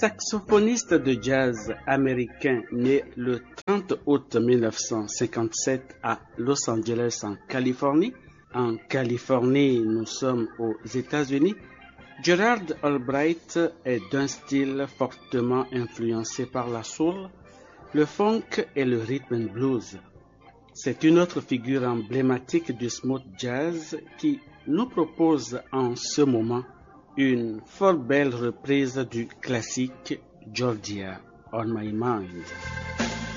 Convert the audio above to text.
saxophoniste de jazz américain né le 30 août 1957 à Los Angeles en Californie. En Californie, nous sommes aux États-Unis. Gerard Albright est d'un style fortement influencé par la soul, le funk et le rhythm and blues. C'est une autre figure emblématique du smooth jazz qui nous propose en ce moment une fort belle reprise du classique Georgia on My Mind.